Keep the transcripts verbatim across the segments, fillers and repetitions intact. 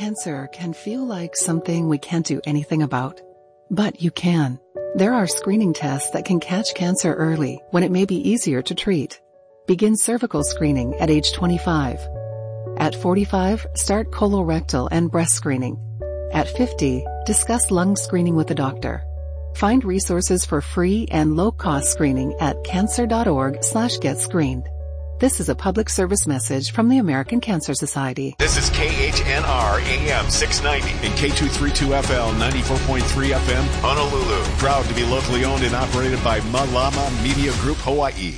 Cancer can feel like something we can't do anything about. But you can. There are screening tests that can catch cancer early when it may be easier to treat. Begin cervical screening at age twenty-five. At forty-five, start colorectal and breast screening. At fifty, discuss lung screening with a doctor. Find resources for free and low-cost screening at cancer.org slash get screened. This is a public service message from the American Cancer Society. This is K H N R A M six ninety and K two thirty-two F L ninety-four point three F M, Honolulu. Proud to be locally owned and operated by Malama Media Group, Hawaii.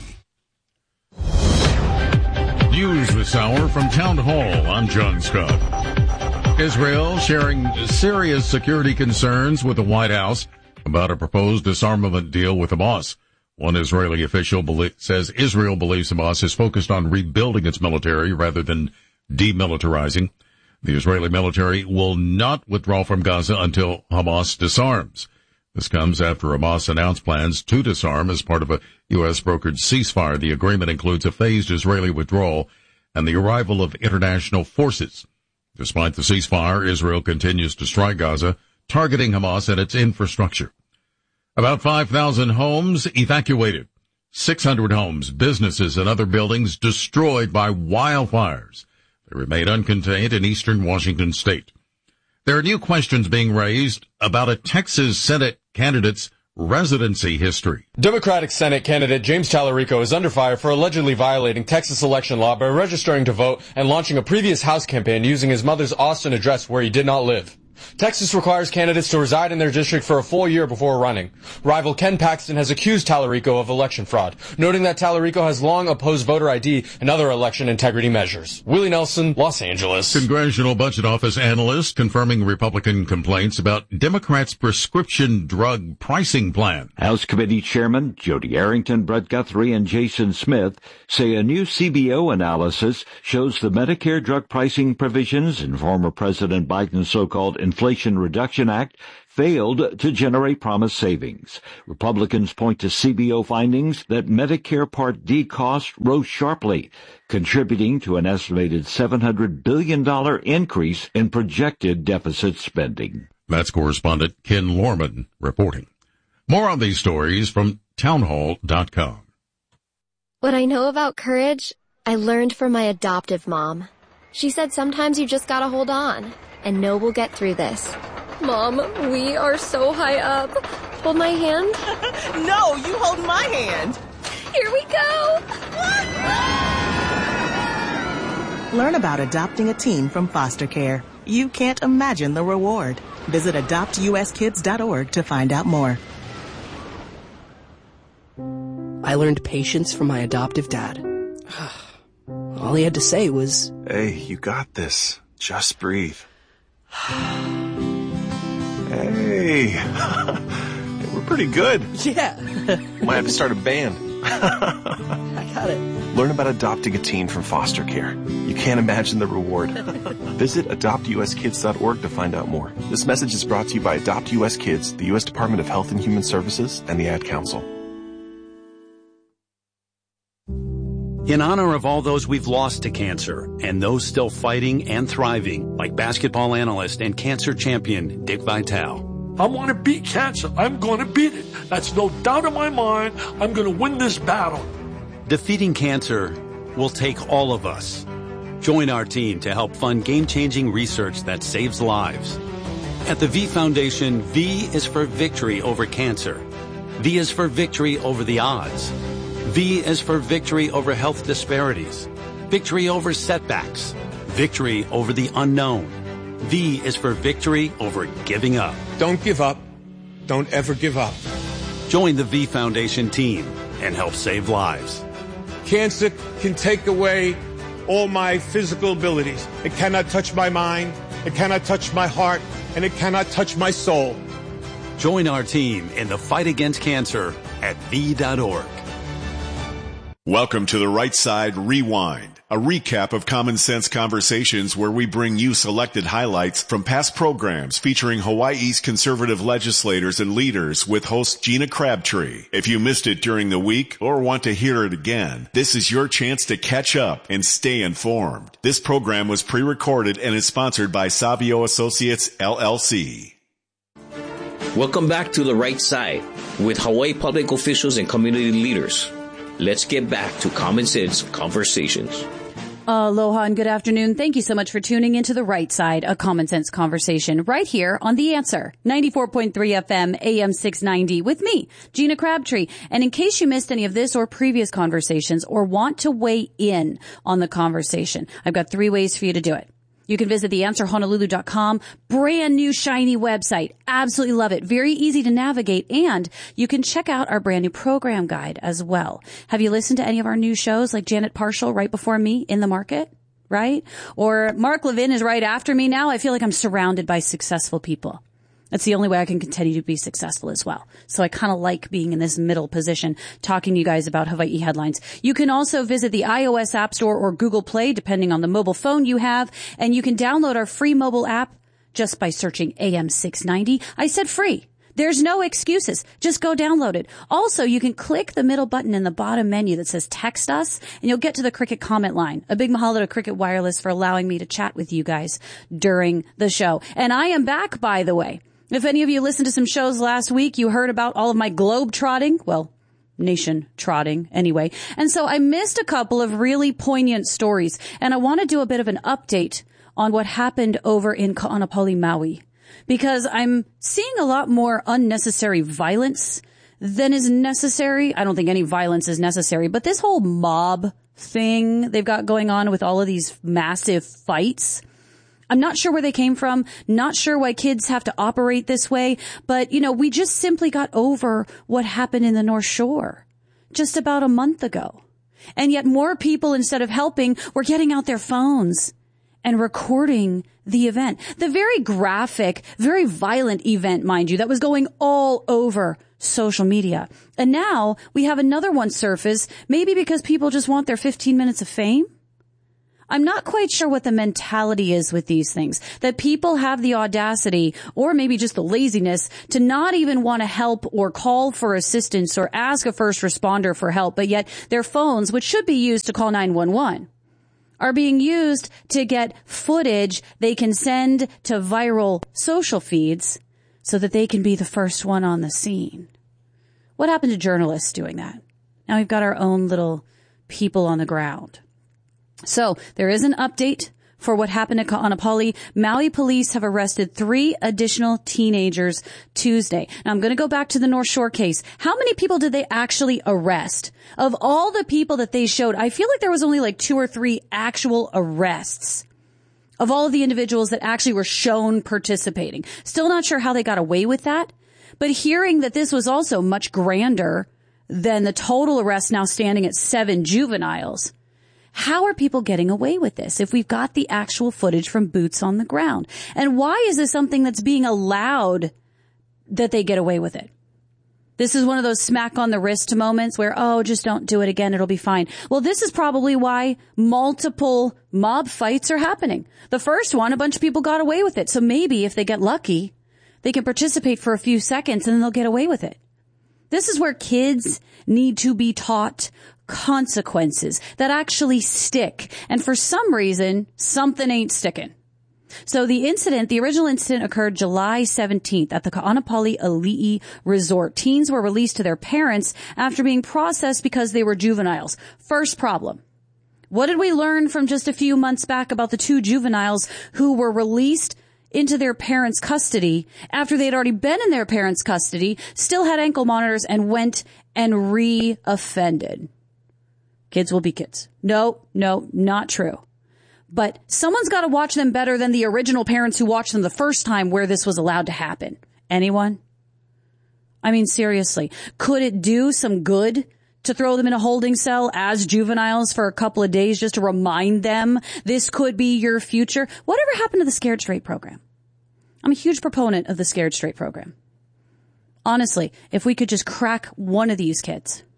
News this hour from Town Hall. I'm John Scott. Israel sharing serious security concerns with the White House about a proposed disarmament deal with Hamas. One Israeli official belie- says Israel believes Hamas is focused on rebuilding its military rather than demilitarizing. The Israeli military will not withdraw from Gaza until Hamas disarms. This comes after Hamas announced plans to disarm as part of a U S brokered ceasefire. The agreement includes a phased Israeli withdrawal and the arrival of international forces. Despite the ceasefire, Israel continues to strike Gaza, targeting Hamas and its infrastructure. About five thousand homes evacuated. six hundred homes, businesses, and other buildings destroyed by wildfires. They remain uncontained in eastern Washington state. There are new questions being raised about a Texas Senate candidate's residency history. Democratic Senate candidate James Tallarico is under fire for allegedly violating Texas election law by registering to vote and launching a previous House campaign using his mother's Austin address where he did not live. Texas requires candidates to reside in their district for a full year before running. Rival Ken Paxton has accused Tallarico of election fraud, noting that Tallarico has long opposed voter I D and other election integrity measures. Willie Nelson, Los Angeles. Congressional Budget Office analyst confirming Republican complaints about Democrats' prescription drug pricing plan. House Committee Chairman Jody Arrington, Brett Guthrie, and Jason Smith say a new C B O analysis shows the Medicare drug pricing provisions in former President Biden's so-called Inflation Reduction Act failed to generate promised savings. Republicans point to C B O findings that Medicare Part D costs rose sharply, contributing to an estimated seven hundred billion dollars increase in projected deficit spending. That's correspondent Ken Lorman reporting. More on these stories from townhall dot com. What I know about courage, I learned from my adoptive mom. She said sometimes you just gotta hold on and know we'll get through this. Mom, we are so high up. Hold my hand. No, you hold my hand. Here we go. Learn about adopting a teen from foster care. You can't imagine the reward. Visit adopt U S kids dot org to find out more. I learned patience from my adoptive dad. All he had to say was, "Hey, you got this. Just breathe." Hey, we're pretty good. Yeah. Might have to start a band. I got it. Learn about adopting a teen from foster care. You can't imagine the reward. Visit adopt U S kids dot org to find out more. This message is brought to you by Adopt U S Kids, the U S Department of Health and Human Services, and the Ad Council. In honor of all those we've lost to cancer and those still fighting and thriving, like basketball analyst and cancer champion Dick Vitale. I want to beat cancer. I'm going to beat it. That's no doubt in my mind. I'm going to win this battle. Defeating cancer will take all of us. Join our team to help fund game-changing research that saves lives. At the V Foundation, V is for victory over cancer. V is for victory over the odds. V is for victory over health disparities, victory over setbacks, victory over the unknown. V is for victory over giving up. Don't give up. Don't ever give up. Join the V Foundation team and help save lives. Cancer can take away all my physical abilities. It cannot touch my mind, it cannot touch my heart, and it cannot touch my soul. Join our team in the fight against cancer at V dot org. Welcome to the Right Side Rewind, a recap of Common Sense Conversations where we bring you selected highlights from past programs featuring Hawaii's conservative legislators and leaders with host Gina Crabtree. If you missed it during the week or want to hear it again, this is your chance to catch up and stay informed. This program was pre-recorded and is sponsored by Savio Associates, L L C. Welcome back to the Right Side with Hawaii public officials and community leaders. Let's get back to Common Sense Conversations. Aloha and good afternoon. Thank you so much for tuning into The Right Side, a Common Sense Conversation, right here on The Answer, ninety-four point three F M, A M six ninety, with me, Gina Crabtree. And in case you missed any of this or previous conversations or want to weigh in on the conversation, I've got three ways for you to do it. You can visit the answer honolulu dot com, brand new shiny website. Absolutely love it. Very easy to navigate. And you can check out our brand new program guide as well. Have you listened to any of our new shows like Janet Parshall right before me, In the Market, right? Or Mark Levin is right after me now. I feel like I'm surrounded by successful people. That's the only way I can continue to be successful as well. So I kind of like being in this middle position, talking to you guys about Hawaii headlines. You can also visit the iOS App Store or Google Play, depending on the mobile phone you have. And you can download our free mobile app just by searching A M six ninety. I said free. There's no excuses. Just go download it. Also, you can click the middle button in the bottom menu that says text us, and you'll get to the Cricket comment line. A big mahalo to Cricket Wireless for allowing me to chat with you guys during the show. And I am back, by the way. If any of you listened to some shows last week, you heard about all of my globe trotting. Well, nation trotting anyway. And so I missed a couple of really poignant stories. And I want to do a bit of an update on what happened over in Ka'anapali, Maui. Because I'm seeing a lot more unnecessary violence than is necessary. I don't think any violence is necessary. But this whole mob thing they've got going on with all of these massive fights, I'm not sure where they came from, not sure why kids have to operate this way, but, you know, we just simply got over what happened in the North Shore just about a month ago. And yet more people, instead of helping, were getting out their phones and recording the event. The very graphic, very violent event, mind you, that was going all over social media. And now we have another one surface, maybe because people just want their fifteen minutes of fame. I'm not quite sure what the mentality is with these things, that people have the audacity or maybe just the laziness to not even want to help or call for assistance or ask a first responder for help, but yet their phones, which should be used to call nine one one, are being used to get footage they can send to viral social feeds so that they can be the first one on the scene. What happened to journalists doing that? Now we've got our own little people on the ground. So there is an update for what happened at Ka'anapali. Maui police have arrested three additional teenagers Tuesday. Now I'm going to go back to the North Shore case. How many people did they actually arrest? Of all the people that they showed, I feel like there was only like two or three actual arrests of all of the individuals that actually were shown participating. Still not sure how they got away with that, but hearing that this was also much grander than the total arrest now standing at seven juveniles. How are people getting away with this if we've got the actual footage from boots on the ground? And why is this something that's being allowed that they get away with it? This is one of those smack on the wrist moments where, oh, just don't do it again. It'll be fine. Well, this is probably why multiple mob fights are happening. The first one, a bunch of people got away with it. So maybe if they get lucky, they can participate for a few seconds and then they'll get away with it. This is where kids need to be taught consequences that actually stick. And for some reason, something ain't sticking. So the incident, the original incident occurred July seventeenth at the Ka'anapali Ali'i Resort. Teens were released to their parents after being processed because they were juveniles. First problem. What did we learn from just a few months back about the two juveniles who were released into their parents' custody after they had already been in their parents' custody, still had ankle monitors, and went and re-offended? Kids will be kids. No, no, not true. But someone's got to watch them better than the original parents who watched them the first time where this was allowed to happen. Anyone? I mean, seriously, could it do some good to throw them in a holding cell as juveniles for a couple of days just to remind them this could be your future? Whatever happened to the Scared Straight program? I'm a huge proponent of the Scared Straight program. Honestly, if we could just crack one of these kids,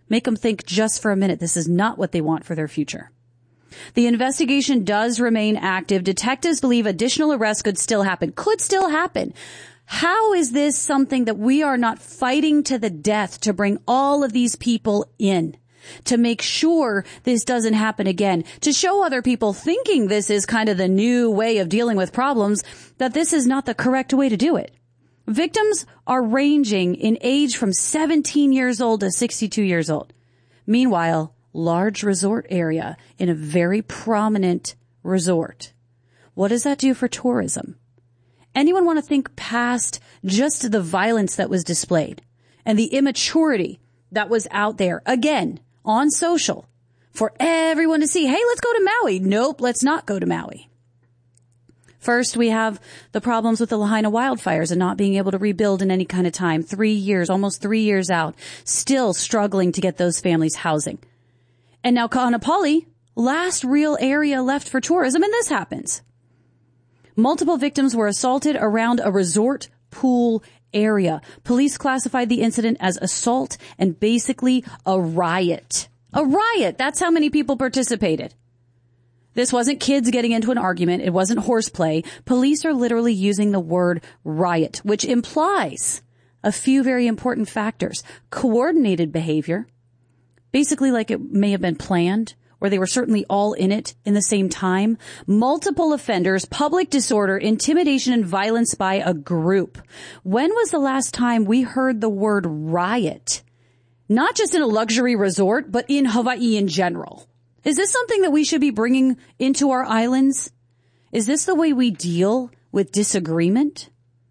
Make them think just for a minute this is not what they want for their future. The investigation does remain active. Detectives believe additional arrests could still happen. Could still happen. How is this something that we are not fighting to the death to bring all of these people in? To make sure this doesn't happen again, to show other people thinking this is kind of the new way of dealing with problems, that this is not the correct way to do it. Victims are ranging in age from seventeen years old to sixty-two years old. Meanwhile, large resort area in a very prominent resort. What does that do for tourism? Anyone want to think past just the violence that was displayed and the immaturity that was out there? Again, on social for everyone to see. Hey, let's go to Maui. Nope, let's not go to Maui. First, we have the problems with the Lahaina wildfires and not being able to rebuild in any kind of time. Three years, almost three years out, still struggling to get those families housing. And now Kaanapali, last real area left for tourism, and this happens. Multiple victims were assaulted around a resort pool area. Police classified the incident as assault and basically a riot. A riot. That's how many people participated. This wasn't kids getting into an argument. It wasn't horseplay. Police are literally using the word riot, which implies a few very important factors. Coordinated behavior, basically like it may have been planned, or they were certainly all in it in the same time. Multiple offenders, public disorder, intimidation, and violence by a group. When was the last time we heard the word riot? Not just in a luxury resort, but in Hawaii in general. Is this something that we should be bringing into our islands? Is this the way we deal with disagreement?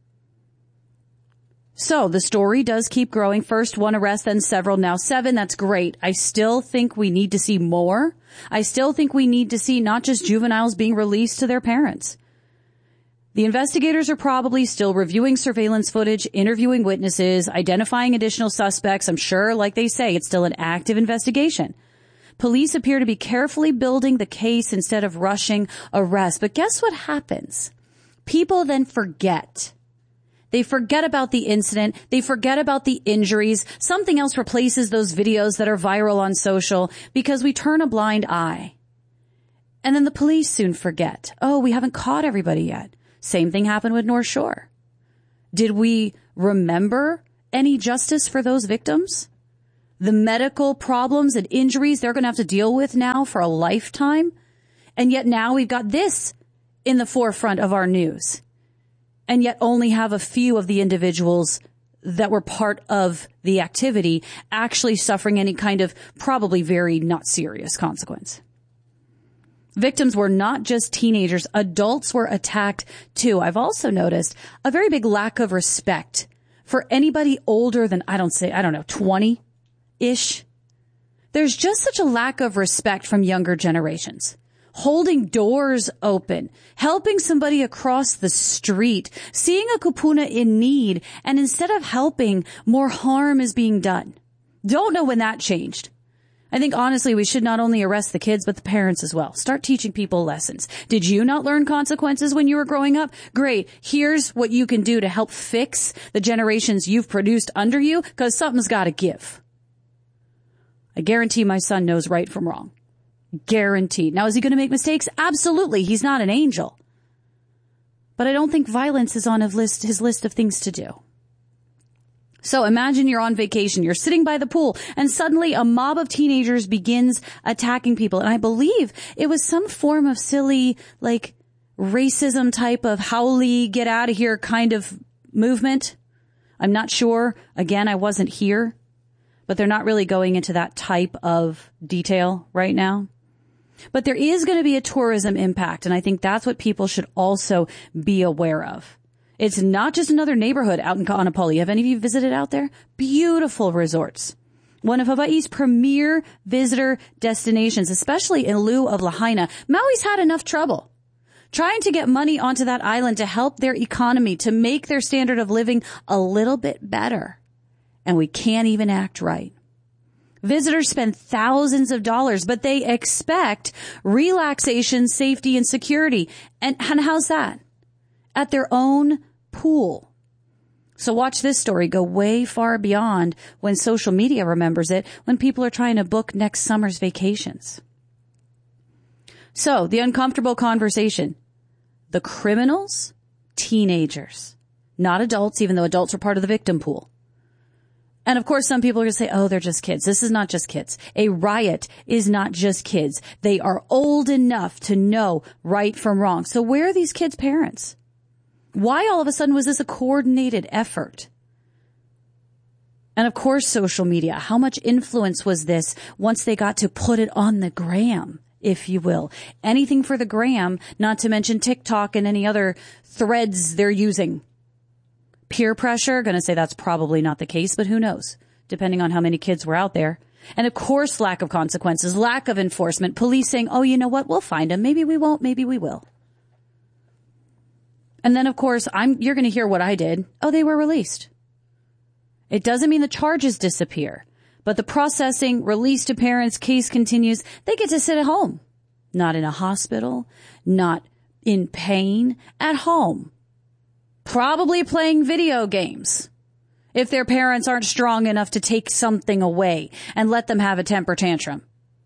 So the story does keep growing. First one arrest, then several, now seven. That's great. I still think we need to see more. I still think we need to see not just juveniles being released to their parents. The investigators are probably still reviewing surveillance footage, interviewing witnesses, identifying additional suspects. I'm sure, like they say, it's still an active investigation. Police appear to be carefully building the case instead of rushing arrest. But guess what happens? People then forget. They forget about the incident. They forget about the injuries. Something else replaces those videos that are viral on social because we turn a blind eye. And then the police soon forget. Oh, we haven't caught everybody yet. Same thing happened with North Shore. Did we remember any justice for those victims? The medical problems and injuries they're going to have to deal with now for a lifetime. And yet now we've got this in the forefront of our news. And yet only have a few of the individuals that were part of the activity actually suffering any kind of probably very not serious consequence. Victims were not just teenagers. Adults were attacked too. I've also noticed a very big lack of respect for anybody older than, I don't say, I don't know, twenty-ish. There's just such a lack of respect from younger generations. Holding doors open, helping somebody across the street, seeing a kupuna in need, and instead of helping, more harm is being done. Don't know when that changed. I think honestly we should not only arrest the kids, but the parents as well. Start teaching people lessons. Did you not learn consequences when you were growing up? Great. Here's what you can do to help fix the generations you've produced under you, because something's got to give. I guarantee my son knows right from wrong. Guaranteed. Now, is he going to make mistakes? Absolutely. He's not an angel. But I don't think violence is on his list, his list of things to do. So imagine you're on vacation, you're sitting by the pool, and suddenly a mob of teenagers begins attacking people. And I believe it was some form of silly, like, racism type of howly, get out of here kind of movement. I'm not sure. Again, I wasn't here. But they're not really going into that type of detail right now. But there is going to be a tourism impact, and I think that's what people should also be aware of. It's not just another neighborhood out in Kaanapali. Have any of you visited out there? Beautiful resorts. One of Hawaii's premier visitor destinations, especially in lieu of Lahaina. Maui's had enough trouble trying to get money onto that island to help their economy, to make their standard of living a little bit better. And we can't even act right. Visitors spend thousands of dollars, but they expect relaxation, safety, and security. And, and how's that? At their own pool. So watch this story go way far beyond when social media remembers it, when people are trying to book next summer's vacations. So the uncomfortable conversation. The criminals, teenagers, not adults, even though adults are part of the victim pool. And of course, some people are going to say, oh, they're just kids. This is not just kids. A riot is not just kids. They are old enough to know right from wrong. So where are these kids' parents? Why all of a sudden was this a coordinated effort? And of course, social media. How much influence was this once they got to put it on the gram, if you will? Anything for the gram, not to mention TikTok and any other threads they're using. Peer pressure, going to say that's probably not the case, but who knows, depending on how many kids were out there. And of course, lack of consequences, lack of enforcement, police saying, oh, you know what, we'll find them. Maybe we won't, maybe we will. And then, of course, I'm, you're going to hear what I did. Oh, they were released. It doesn't mean the charges disappear, but the processing, release to parents, case continues. They get to sit at home, not in a hospital, not in pain, at home, probably playing video games if their parents aren't strong enough to take something away and let them have a temper tantrum.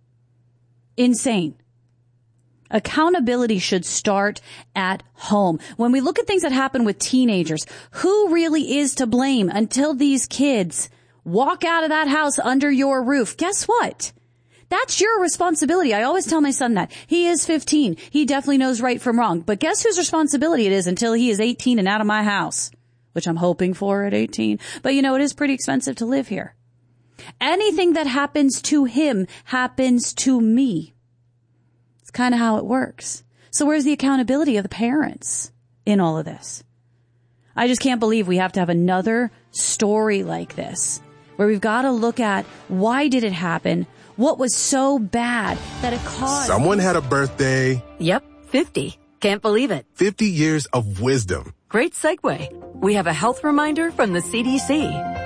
Insane. Accountability should start at home. When we look at things that happen with teenagers, who really is to blame until these kids walk out of that house under your roof? Guess what? That's your responsibility. I always tell my son that. He is fifteen. He definitely knows right from wrong. But guess whose responsibility it is until he is eighteen and out of my house, which I'm hoping for at eighteen. But you know, it is pretty expensive to live here. Anything that happens to him happens to me. It's kind of how it works. So where's the accountability of the parents in all of this? I just can't believe we have to have another story like this, where we've got to look at why did it happen? What was so bad that it caused... Someone had a birthday. Yep, fifty. Can't believe it. fifty years of wisdom. Great segue. We have a health reminder from the C D C.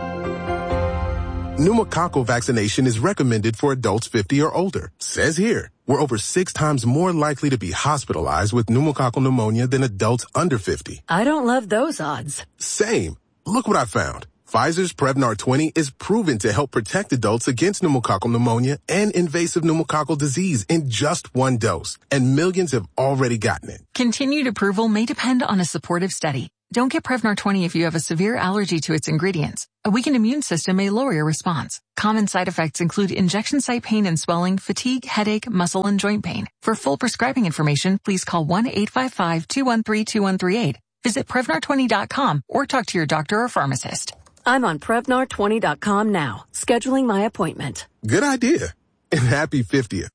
Pneumococcal vaccination is recommended for adults fifty or older. Says here, we're over six times more likely to be hospitalized with pneumococcal pneumonia than adults under fifty. I don't love those odds. Same. Look what I found. Pfizer's Prevnar twenty is proven to help protect adults against pneumococcal pneumonia and invasive pneumococcal disease in just one dose, and millions have already gotten it. Continued approval may depend on a supportive study. Don't get Prevnar twenty if you have a severe allergy to its ingredients. A weakened immune system may lower your response. Common side effects include injection site pain and swelling, fatigue, headache, muscle, and joint pain. For full prescribing information, please call one eight five five, two one three, two one three eight. Visit Prevnar twenty dot com or talk to your doctor or pharmacist. I'm on Prevnar twenty dot com now, scheduling my appointment. Good idea. And happy fiftieth.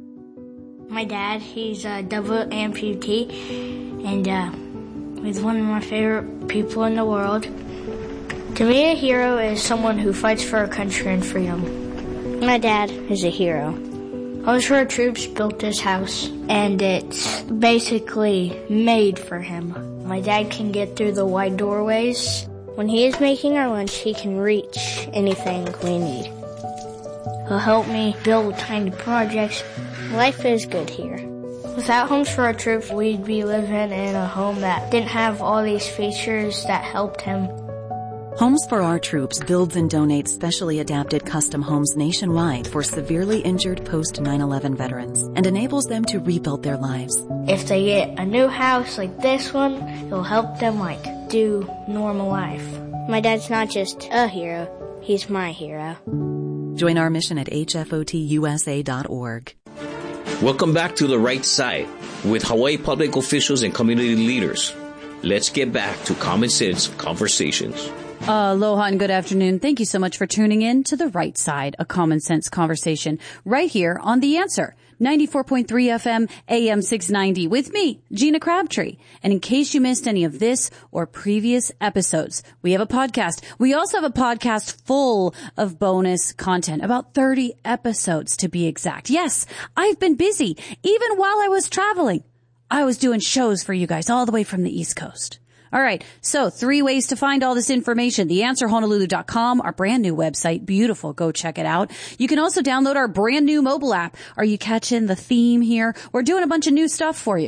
My dad, he's a double amputee, and uh, he's one of my favorite people in the world. To me, a hero is someone who fights for our country and freedom. My dad is a hero. Homes for Our Troops built this house, and it's basically made for him. My dad can get through the wide doorways. When he is making our lunch, he can reach anything we need. He'll help me build tiny projects. Life is good here. Without Homes for Our Troops, we'd be living in a home that didn't have all these features that helped him. Homes for Our Troops builds and donates specially adapted custom homes nationwide for severely injured post nine eleven veterans and enables them to rebuild their lives. If they get a new house like this one, it'll help them like do normal life. My dad's not just a hero, he's my hero. Join our mission at H F O T U S A dot org. Welcome back to The Right Side with Hawaii public officials and community leaders. Let's get back to Common Sense Conversations. Aloha and good afternoon. Thank you so much for tuning in to The Right Side, a common sense conversation right here on The Answer, ninety-four point three F M, A M six ninety, with me, Gina Crabtree. And in case you missed any of this or previous episodes, we have a podcast. We also have a podcast full of bonus content, about thirty episodes to be exact. Yes, I've been busy. Even while I was traveling, I was doing shows for you guys all the way from the East Coast. All right. So three ways to find all this information. the answer honolulu dot com, our brand new website. Beautiful. Go check it out. You can also download our brand new mobile app. Are you catching the theme here? We're doing a bunch of new stuff for you.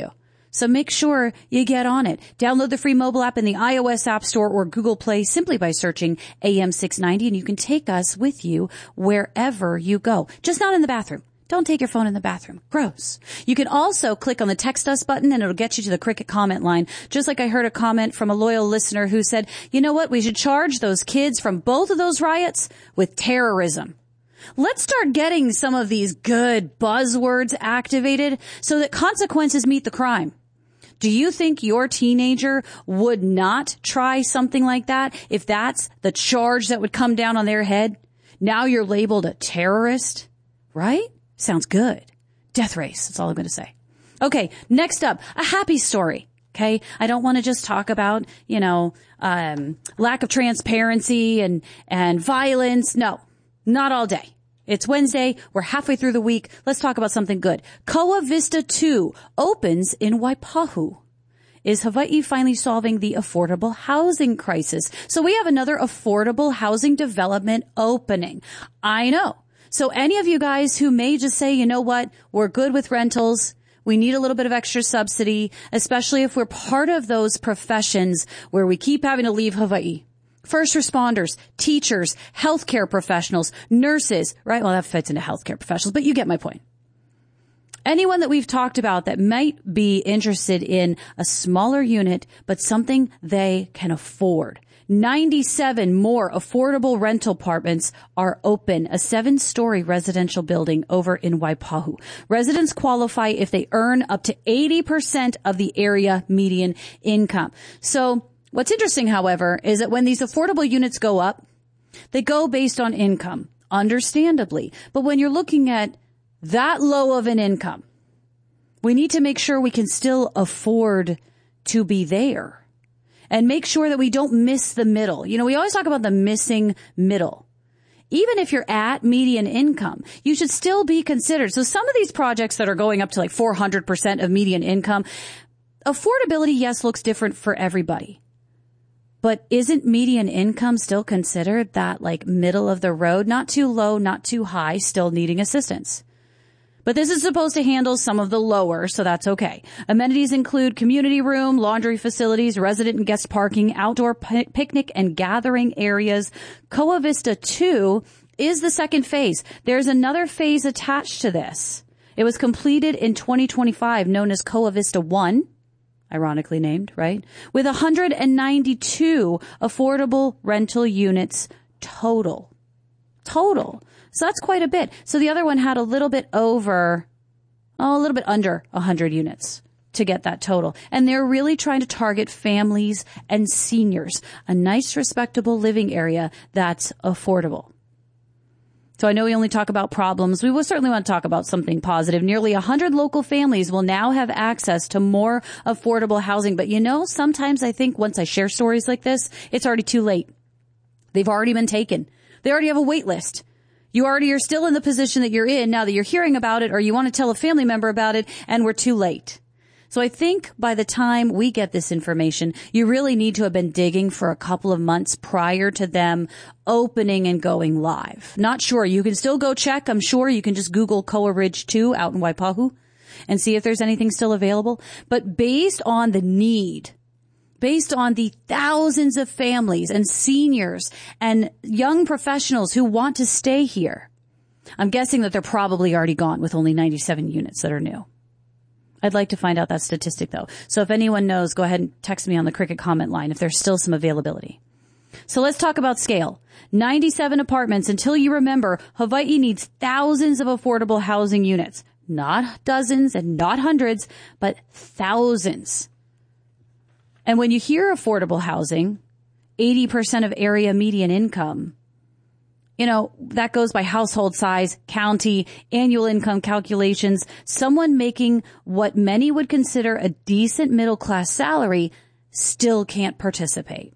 So make sure you get on it. Download the free mobile app in the iOS App Store or Google Play simply by searching A M six ninety, and you can take us with you wherever you go. Just not in the bathroom. Don't take your phone in the bathroom. Gross. You can also click on the text us button and it'll get you to the Cricket comment line. Just like I heard a comment from a loyal listener who said, you know what? We should charge those kids from both of those riots with terrorism. Let's start getting some of these good buzzwords activated so that consequences meet the crime. Do you think your teenager would not try something like that if that's the charge that would come down on their head? Now you're labeled a terrorist, right? Sounds good. Death race. That's all I'm going to say. Okay. Next up, a happy story. Okay. I don't want to just talk about, you know, um, lack of transparency and, and violence. No, not all day. It's Wednesday. We're halfway through the week. Let's talk about something good. Koa Vista two opens in Waipahu. Is Hawaii finally solving the affordable housing crisis? So we have another affordable housing development opening. I know. So any of you guys who may just say, you know what, we're good with rentals. We need a little bit of extra subsidy, especially if we're part of those professions where we keep having to leave Hawaii. First responders, teachers, healthcare professionals, nurses, right? Well, that fits into healthcare professionals, but you get my point. Anyone that we've talked about that might be interested in a smaller unit, but something they can afford. ninety-seven more affordable rental apartments are open, a seven-story residential building over in Waipahu. Residents qualify if they earn up to eighty percent of the area median income. So what's interesting, however, is that when these affordable units go up, they go based on income, understandably. But when you're looking at that low of an income, we need to make sure we can still afford to be there and make sure that we don't miss the middle. You know, we always talk about the missing middle. Even if you're at median income, you should still be considered. So some of these projects that are going up to like four hundred percent of median income, affordability, yes, looks different for everybody. But isn't median income still considered that like middle of the road? Not too low, not too high, still needing assistance. But this is supposed to handle some of the lower, so that's okay. Amenities include community room, laundry facilities, resident and guest parking, outdoor p- picnic and gathering areas. Koa Vista two is the second phase. There's another phase attached to this. It was completed in twenty twenty-five, known as Koa Vista one. Ironically named, right? With one hundred ninety-two affordable rental units total. Total. So that's quite a bit. So the other one had a little bit over, oh, a little bit under one hundred units to get that total. And they're really trying to target families and seniors. A nice, respectable living area that's affordable. So I know we only talk about problems. We will certainly want to talk about something positive. Nearly one hundred local families will now have access to more affordable housing. But you know, sometimes I think once I share stories like this, it's already too late. They've already been taken. They already have a wait list. You already are still in the position that you're in now that you're hearing about it, or you want to tell a family member about it, and we're too late. So I think by the time we get this information, you really need to have been digging for a couple of months prior to them opening and going live. Not sure. You can still go check. I'm sure you can just Google Koa Ridge two out in Waipahu and see if there's anything still available. But based on the need, based on the thousands of families and seniors and young professionals who want to stay here, I'm guessing that they're probably already gone with only ninety-seven units that are new. I'd like to find out that statistic, though. So if anyone knows, go ahead and text me on the Cricket comment line if there's still some availability. So let's talk about scale. ninety-seven apartments. Until you remember, Hawaii needs thousands of affordable housing units. Not dozens and not hundreds, but thousands. And when you hear affordable housing, eighty percent of area median income, you know, that goes by household size, county, annual income calculations. Someone making what many would consider a decent middle class salary still can't participate.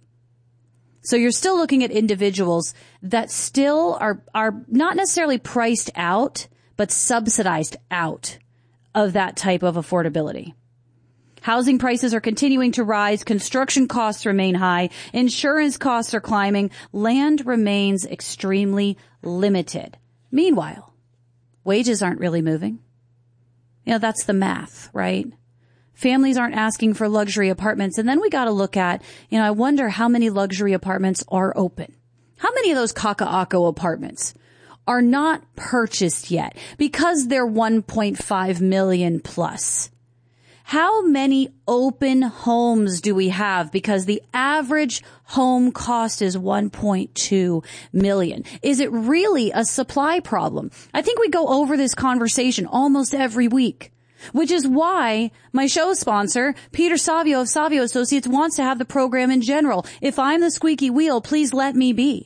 So you're still looking at individuals that still are, are not necessarily priced out, but subsidized out of that type of affordability. Housing prices are continuing to rise. Construction costs remain high. Insurance costs are climbing. Land remains extremely limited. Meanwhile, wages aren't really moving. You know, that's the math, right? Families aren't asking for luxury apartments. And then we got to look at, you know, I wonder how many luxury apartments are open. How many of those Kaka'ako apartments are not purchased yet because they're one point five million plus? How many open homes do we have because the average home cost is one point two million? Is it really a supply problem? I think we go over this conversation almost every week, which is why my show sponsor, Peter Savio of Savio Associates, wants to have the program in general. If I'm the squeaky wheel, please let me be.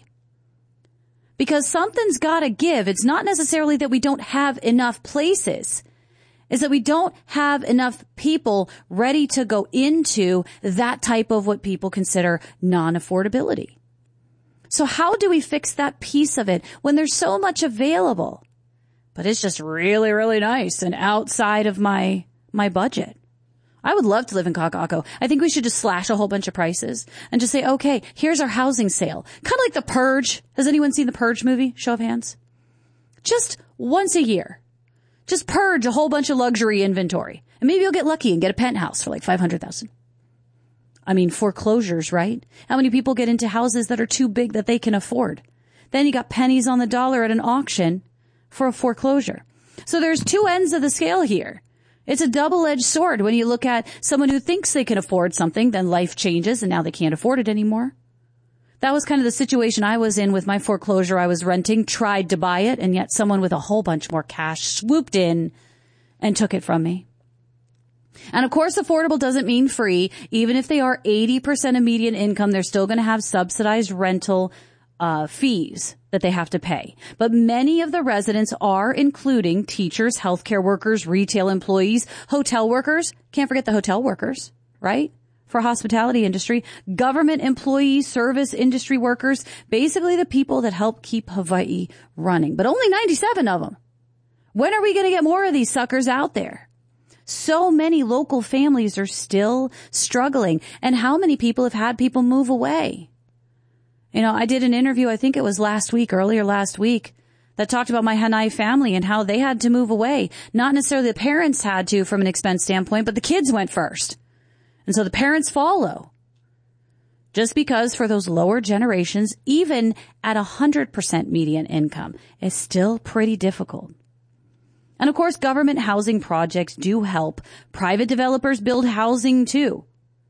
Because something's got to give. It's not necessarily that we don't have enough places. Is that we don't have enough people ready to go into that type of what people consider non-affordability. So how do we fix that piece of it when there's so much available, but it's just really, really nice and outside of my, my budget? I would love to live in Kaka'ako. I think we should just slash a whole bunch of prices and just say, okay, here's our housing sale. Kind of like The Purge. Has anyone seen The Purge movie? Show of hands. Just once a year. Just purge a whole bunch of luxury inventory. And maybe you'll get lucky and get a penthouse for like five hundred thousand dollars. I mean, foreclosures, right? How many people get into houses that are too big that they can afford? Then you got pennies on the dollar at an auction for a foreclosure. So there's two ends of the scale here. It's a double-edged sword. When you look at someone who thinks they can afford something, then life changes and now they can't afford it anymore. That was kind of the situation I was in with my foreclosure. I was renting, tried to buy it, and yet someone with a whole bunch more cash swooped in and took it from me. And of course, affordable doesn't mean free. Even if they are eighty percent of median income, they're still going to have subsidized rental uh fees that they have to pay. But many of the residents are including teachers, healthcare workers, retail employees, hotel workers. Can't forget the hotel workers, right? For hospitality industry, government employees, service industry workers, basically the people that help keep Hawaii running. But only ninety-seven of them. When are we going to get more of these suckers out there? So many local families are still struggling. And how many people have had people move away? You know, I did an interview, I think it was last week, earlier last week, that talked about my Hanai family and how they had to move away. Not necessarily the parents had to from an expense standpoint, but the kids went first. And so the parents follow. Just because for those lower generations, even at one hundred percent median income, is still pretty difficult. And of course, government housing projects do help. Private developers build housing too.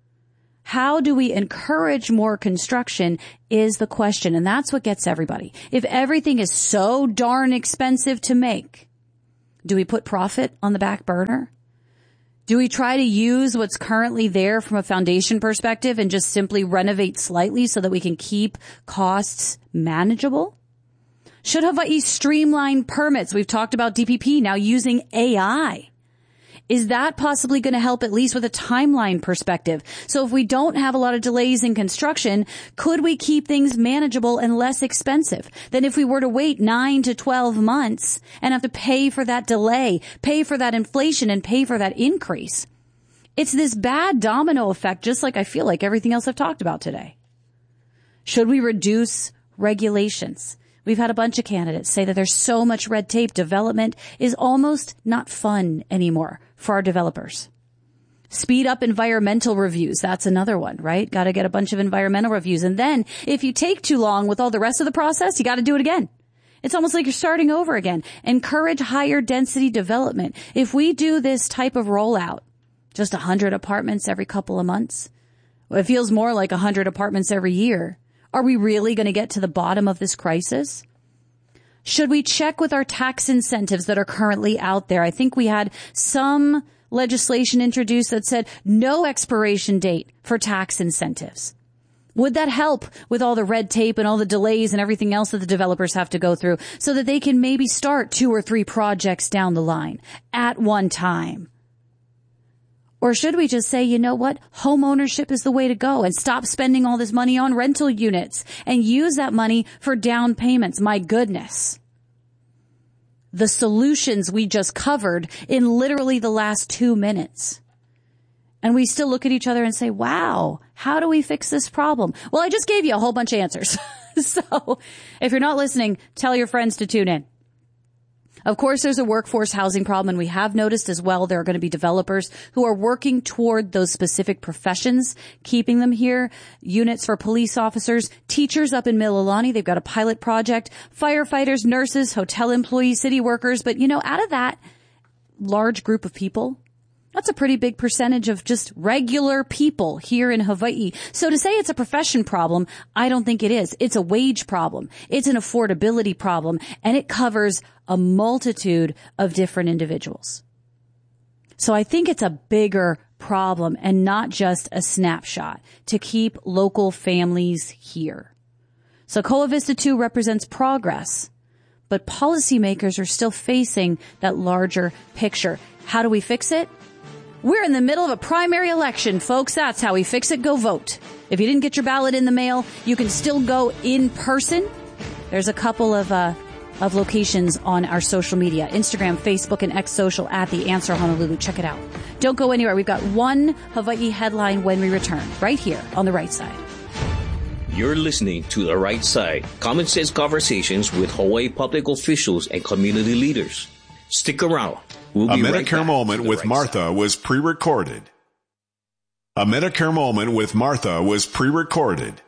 How do we encourage more construction is the question. And that's what gets everybody. If everything is so darn expensive to make, do we put profit on the back burner? Do we try to use what's currently there from a foundation perspective and just simply renovate slightly so that we can keep costs manageable? Should Hawaii streamline permits? We've talked about D P P now using A I. Is that possibly going to help at least with a timeline perspective? So if we don't have a lot of delays in construction, could we keep things manageable and less expensive than if we were to wait nine to twelve months and have to pay for that delay, pay for that inflation, and pay for that increase? It's this bad domino effect, just like I feel like everything else I've talked about today. Should we reduce regulations? We've had a bunch of candidates say that there's so much red tape. Development is almost not fun anymore for our developers. Speed up environmental reviews. That's another one, right? Got to get a bunch of environmental reviews. And then if you take too long with all the rest of the process, you got to do it again. It's almost like you're starting over again. Encourage higher density development. If we do this type of rollout, just one hundred apartments every couple of months, well, it feels more like one hundred apartments every year. Are we really going to get to the bottom of this crisis? Should we check with our tax incentives that are currently out there? I think we had some legislation introduced that said no expiration date for tax incentives. Would that help with all the red tape and all the delays and everything else that the developers have to go through so that they can maybe start two or three projects down the line at one time? Or should we just say, you know what? Home ownership is the way to go and stop spending all this money on rental units and use that money for down payments. My goodness. The solutions we just covered in literally the last two minutes. And we still look at each other and say, wow, how do we fix this problem? Well, I just gave you a whole bunch of answers. So if you're not listening, tell your friends to tune in. Of course, there's a workforce housing problem, and we have noticed as well there are going to be developers who are working toward those specific professions, keeping them here. Units for police officers, teachers up in Mililani, they've got a pilot project, firefighters, nurses, hotel employees, city workers. But, you know, out of that large group of people, that's a pretty big percentage of just regular people here in Hawaii. So to say it's a profession problem, I don't think it is. It's a wage problem. It's an affordability problem, and it covers a multitude of different individuals. So I think it's a bigger problem and not just a snapshot to keep local families here. So Koa Vista two represents progress, but policymakers are still facing that larger picture. How do we fix it? We're in the middle of a primary election, folks. That's how we fix it. Go vote. If you didn't get your ballot in the mail, you can still go in person. There's a couple of uh of locations on our social media, Instagram, Facebook, and X Social at The Answer Honolulu. Check it out. Don't go anywhere. We've got one Hawaii headline when we return, right here on The Right Side. You're listening to The Right Side, common sense conversations with Hawaii public officials and community leaders. Stick around. We'll A be right Medicare back Moment with right Martha side. was pre-recorded. A Medicare Moment with Martha was pre-recorded.